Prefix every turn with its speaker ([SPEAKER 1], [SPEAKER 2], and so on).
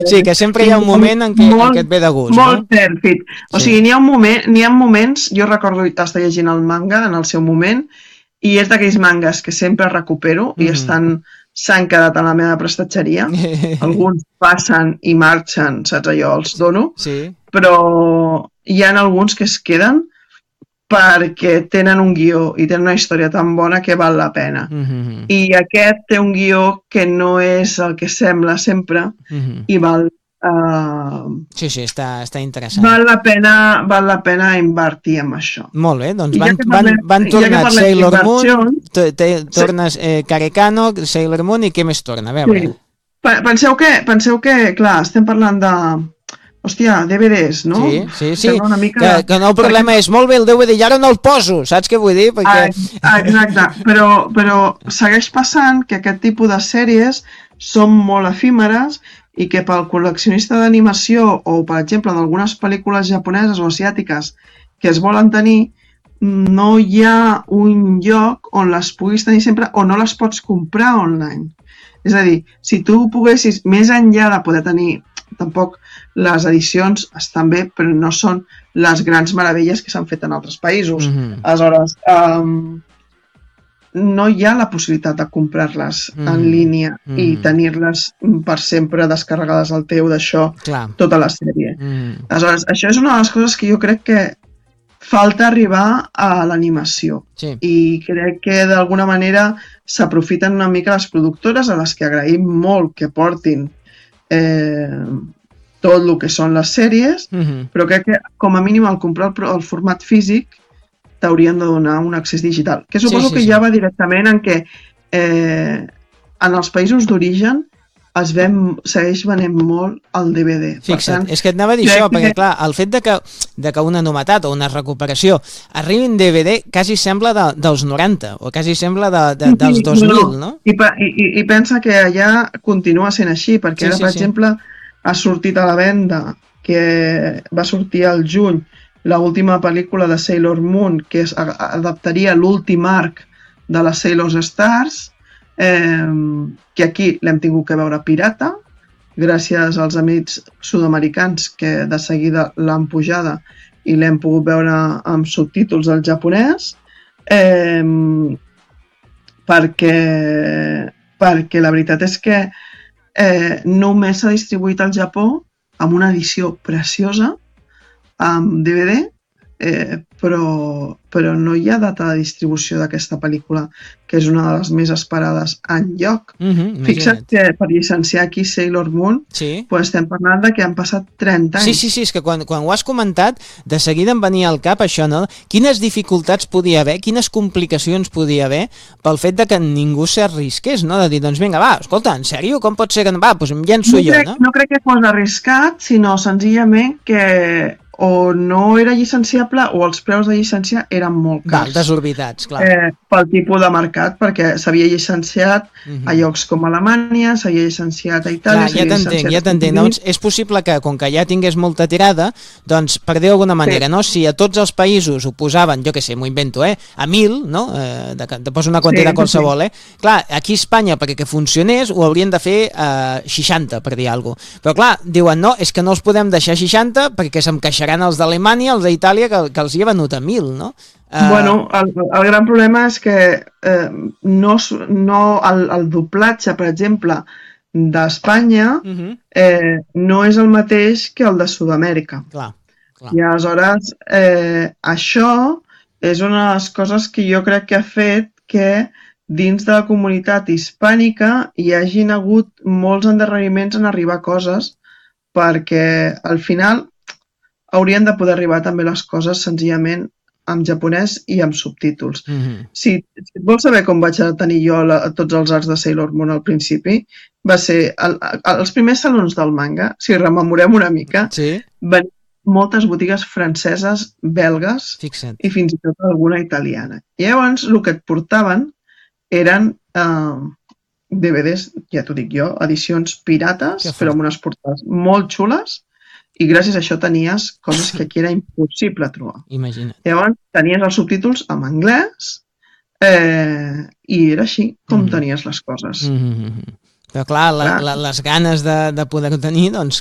[SPEAKER 1] Sí, que sempre hi ha un moment en què et ve de gust, no?
[SPEAKER 2] Molt perfit. O sigui, n'hi ha moments, jo recordo estar llegint el manga en el seu moment, i és d'aquells mangas que sempre recupero i s'han quedat a la meva prestatgeria. Alguns passen i marxen, saps allò, els dono, però hi ha alguns que es queden perquè tenen un guió i tenen una història tan bona que val la pena. I aquest té un guió que no és el que sembla sempre i val...
[SPEAKER 1] Sí, està interessant.
[SPEAKER 2] Val la pena invertir en això.
[SPEAKER 1] Molt bé, doncs van tornar Sailor Moon, tornes Karekano, Sailor Moon i què més torna? A veure.
[SPEAKER 2] Penseu que, clar, estem parlant de... Hòstia, DVDs, no?
[SPEAKER 1] Sí. Que no, el problema és, molt bé, el DVD, i ara no el poso, saps què vull dir?
[SPEAKER 2] Exacte, però segueix passant que aquest tipus de sèries són molt efímeres i que pel col·leccionista d'animació o, per exemple, d'algunes pel·lícules japoneses o asiàtiques que es volen tenir, no hi ha un lloc on les puguis tenir sempre o no les pots comprar online. És a dir, si tu poguessis, més enllà de poder tenir, tampoc les edicions estan bé, però no són les grans meravelles que s'han fet en altres països. Aleshores, no hi ha la possibilitat de comprar-les en línia i tenir-les per sempre descarregades al teu d'això, tota la sèrie. Aleshores, això és una de les coses que jo crec que falta arribar a l'animació i crec que d'alguna manera s'aprofiten una mica les productores a les que agraïm molt que portin tot el que són les sèries, però crec que com a mínim al comprar el format físic t'haurien de donar un accés digital, que suposo que ja va directament en què en els països d'origen segueix venent molt el DVD.
[SPEAKER 1] Fixa't, és que et anava a dir això, perquè clar, el fet de que una novetat o una recuperació arribi en DVD quasi sembla dels 90, o quasi sembla dels 2000, no?
[SPEAKER 2] I pensa que allà continua sent així, perquè ara, per exemple, ha sortit a la venda, que va sortir al juny, l'última pel·lícula de Sailor Moon, que adaptaria l'últim arc de les Sailor Stars, que aquí l'hem tingut que veure pirata, gràcies als amics sud-americans que de seguida l'han pujada i l'hem pogut veure amb subtítols al japonès, perquè la veritat és que només s'ha distribuït al Japó amb una edició preciosa, amb DVD, però no hi ha data de distribució d'aquesta pel·lícula, que és una de les més esperades enlloc. Fixa't que per llicenciar aquí Sailor Moon estem parlant que han passat 30 anys.
[SPEAKER 1] Sí, és que quan ho has comentat, de seguida em venia al cap això, no? Quines dificultats podia haver, quines complicacions podia haver pel fet de que ningú s'arrisqués, no? De dir, doncs vinga, va, escolta, en sèrio, com pot ser que no? Va, doncs em llenço jo, no?
[SPEAKER 2] No crec que fos arriscat, sinó senzillament que o no era llicenciable o els preus de llicenciar eren molt cars.
[SPEAKER 1] Desorbitats, clar.
[SPEAKER 2] Pel tipus de mercat, perquè s'havia llicenciat a llocs com Alemanya, s'havia llicenciat a Itàlia...
[SPEAKER 1] Ja t'entenc. Doncs és possible que, com que ja tingués molta tirada, doncs, per dir d'alguna manera, no? Si a tots els països ho posaven, jo què sé, m'ho invento, a 1.000, no? Te poso una quantitat qualsevol, Clar, aquí a Espanya, perquè funcionés, ho haurien de fer 60, per dir alguna cosa. Però clar, diuen, no, és que no els podem deixar 60 perquè se'm queixaran els d'Alemanya, els d'Itàlia, que els hi ha venut a 1.000, no?
[SPEAKER 2] Bueno, el gran problema és que el doblatge, per exemple, d'Espanya no és el mateix que el de Sud-amèrica. I aleshores això és una de les coses que jo crec que ha fet que dins de la comunitat hispànica hi hagin hagut molts endarreriments en arribar a coses, perquè al final haurien de poder arribar també les coses senzillament en japonès i amb subtítols. Si vols saber com vaig tenir jo tots els arcs de Sailor Moon al principi, va ser els primers salons del manga, si rememorem una mica, van moltes botigues franceses, belgues i fins i tot alguna italiana. I llavors el que et portaven eren DVDs, ja t'ho dic jo, edicions pirates, però amb unes portades molt xules, i gràcies a això tenies coses que aquí era impossible trobar.
[SPEAKER 1] Imagina't.
[SPEAKER 2] Llavors tenies els subtítols en anglès i era així com tenies les coses.
[SPEAKER 1] Però clar, les ganes de poder-ho tenir, doncs